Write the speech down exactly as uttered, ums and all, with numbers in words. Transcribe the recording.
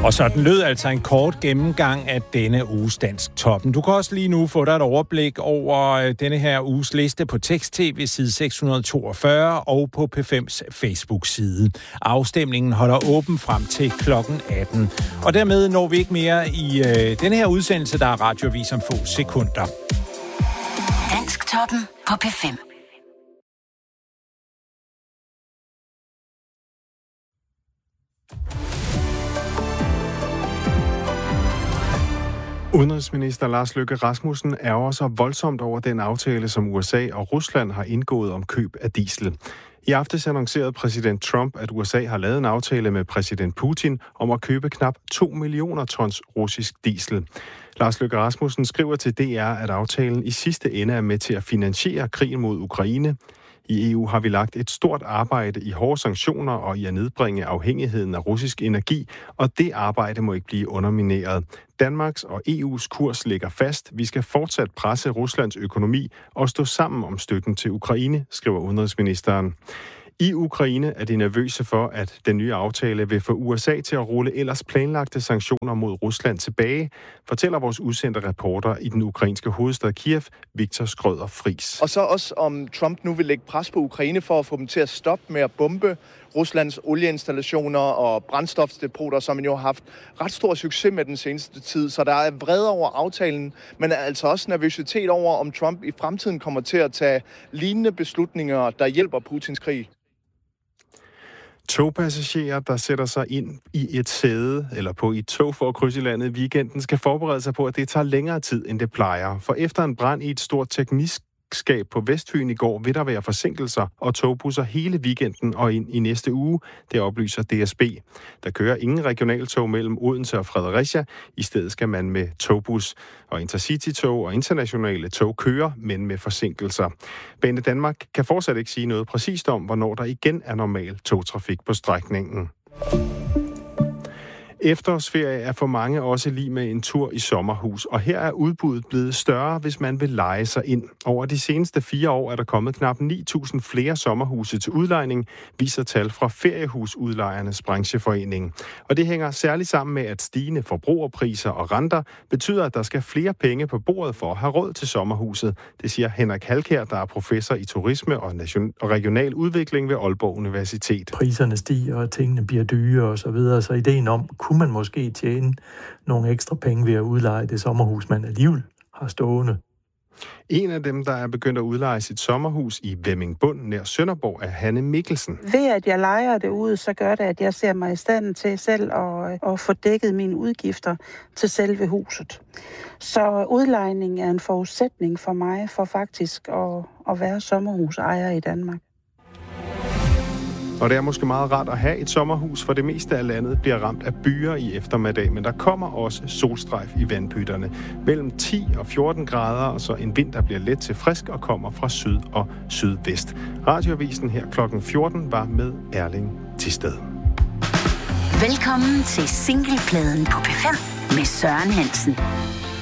Og sådan lød altså en kort gennemgang af denne uges Dansk Toppen. Du kan også lige nu få dig et overblik over denne her uges liste på Tekst-tv side seks hundrede toogfyrre og på P fem's Facebook-side. Afstemningen holder åben frem til klokken atten. Og dermed når vi ikke mere i øh, denne her udsendelse, der er radioavis om få sekunder. Dansk Toppen på P fem. Udenrigsminister Lars Løkke Rasmussen ærger sig voldsomt over den aftale, som U S A og Rusland har indgået om køb af diesel. I aftes annoncerede præsident Trump, at U S A har lavet en aftale med præsident Putin om at købe knap to millioner tons russisk diesel. Lars Løkke Rasmussen skriver til D R, at aftalen i sidste ende er med til at finansiere krigen mod Ukraine. I E U har vi lagt et stort arbejde i hårde sanktioner og i at nedbringe afhængigheden af russisk energi, og det arbejde må ikke blive undermineret. Danmarks og E U's kurs ligger fast. Vi skal fortsat presse Ruslands økonomi og stå sammen om støtten til Ukraine, skriver udenrigsministeren. I Ukraine er de nervøse for, at den nye aftale vil få U S A til at rulle ellers planlagte sanktioner mod Rusland tilbage, fortæller vores udsendte reporter i den ukrainske hovedstad Kiev, Viktor Skrøder Friis. Og så også om Trump nu vil lægge pres på Ukraine for at få dem til at stoppe med at bombe Ruslands olieinstallationer og brændstofsdepoter, som man jo har haft ret stor succes med den seneste tid. Så der er vrede over aftalen, men altså også nervøsitet over, om Trump i fremtiden kommer til at tage lignende beslutninger, der hjælper Putins krig. Togpassagerer, der sætter sig ind i et sæde eller på et tog for at krydse landet i weekenden, skal forberede sig på, at det tager længere tid, end det plejer. For efter en brand i et stort teknisk skab på Vestfyn i går vil der være forsinkelser og togbusser hele weekenden og ind i næste uge, det oplyser D S B. Der kører ingen regionaltog mellem Odense og Fredericia. I stedet skal man med togbus. Og Intercity-tog og internationale tog kører, men med forsinkelser. Bane Danmark kan fortsat ikke sige noget præcist om, hvornår der igen er normal togtrafik på strækningen. Efterårsferie er for mange også lige med en tur i sommerhus, og her er udbuddet blevet større, hvis man vil leje sig ind. Over de seneste fire år er der kommet knap ni tusind flere sommerhuse til udlejning, viser tal fra Feriehusudlejernes brancheforening. Og det hænger særligt sammen med, at stigende forbrugerpriser og renter betyder, at der skal flere penge på bordet for at have råd til sommerhuset. Det siger Henrik Halkær, der er professor i turisme og, nation- og regional udvikling ved Aalborg Universitet. Priserne stiger, og tingene bliver dyre og så videre, så ideen om, kunne man måske tjene nogle ekstra penge ved at udleje det sommerhus, man alligevel har stående. En af dem, der er begyndt at udleje sit sommerhus i Vemmingbund nær Sønderborg, er Hanne Mikkelsen. Ved at jeg lejer det ud, så gør det, at jeg ser mig i stand til selv at, at få dækket mine udgifter til selve huset. Så udlejning er en forudsætning for mig for faktisk at, at være sommerhusejer i Danmark. Og det er måske meget rart at have et sommerhus, for det meste af landet bliver ramt af byer i eftermiddag, men der kommer også solstrejf i vandpytterne. Mellem ti og fjorten grader, og så en vind, der bliver let til frisk og kommer fra syd og sydvest. Radioavisen her klokken fjorten var med Erling Thisted. Velkommen til singlepladen på P fem med Søren Hansen.